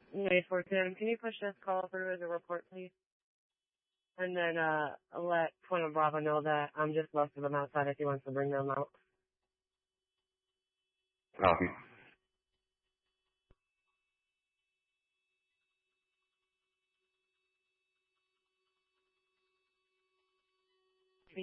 Wait for Tim. Can you push this call through as a report, please? And then let Point of Bravo know that I'm just left of them outside if he wants to bring them out. Copy.